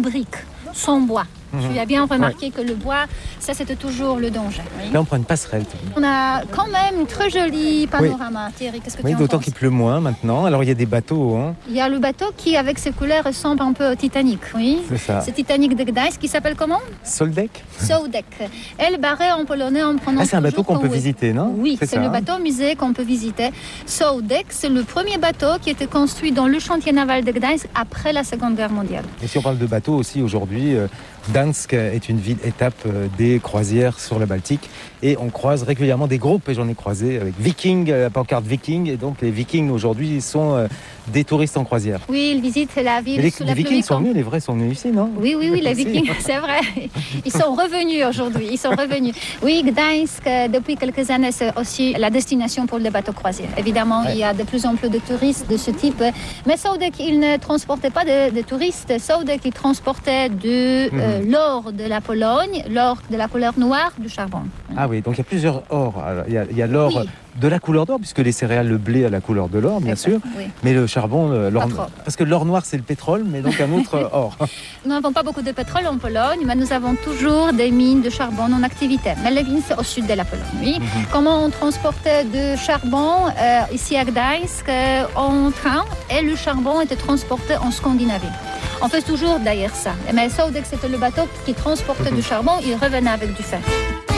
briques, sans bois. Tu as bien remarqué que le bois, ça c'était toujours le danger. Oui. Là, on prend une passerelle. On a quand même un très joli panorama. Thierry, qu'est-ce que tu en d'autant penses? qu'il pleut moins maintenant. Alors, il y a des bateaux. Hein. Il y a le bateau qui, avec ses couleurs, ressemble un peu au Titanic. Oui. C'est ça. C'est Titanic de Gdańsk qui s'appelle comment? Soldek. Sołdek. Elle barrée en polonais en prononçant. Ah, c'est un bateau qu'on peut visiter, non? Oui, c'est le bateau musée qu'on peut visiter. Sołdek, c'est le premier bateau qui a été construit dans le chantier naval de Gdańsk après la Seconde Guerre mondiale. Et si on parle de bateau aussi aujourd'hui, Gdańsk est une ville étape des croisières sur la Baltique et on croise régulièrement des groupes et j'en ai croisé avec Viking, la pancarte Viking et donc les Vikings aujourd'hui sont des touristes en croisière. Oui, ils visitent la ville. Les Vikings sont venus, les vrais sont venus ici, non? Oui, les Vikings, c'est vrai. Ils sont revenus aujourd'hui, Oui, Gdańsk, depuis quelques années, c'est aussi la destination pour les bateaux croisières. Évidemment, il y a de plus en plus de touristes de ce type. Mais Sołdek, il ne transportait pas de touristes. Sołdek, il transportait l'or de la Pologne, l'or de la couleur noire du charbon. Ah oui, donc il y a plusieurs ors. Alors, il y a l'or de la couleur d'or, puisque les céréales, le blé a la couleur de l'or, bien sûr. Oui. Mais le charbon, parce que l'or noir, c'est le pétrole, mais donc un autre or. Nous n'avons pas beaucoup de pétrole en Pologne, mais nous avons toujours des mines de charbon en activité. Mais les mines, c'est au sud de la Pologne. Oui. Comment on transportait de charbon ici à Gdańsk en train, et le charbon était transporté en Scandinavie. On fait toujours d'ailleurs ça. Mais Sołdek, c'était le bateau qui transportait du charbon, il revenait avec du fer.